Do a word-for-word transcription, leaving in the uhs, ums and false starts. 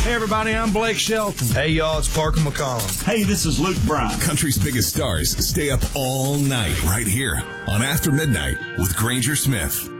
Hey, everybody, I'm Blake Shelton. Hey, y'all, it's Parker McCollum. Hey, this is Luke Bryan. Country's biggest stars stay up all night right here on After Midnight with Granger Smith.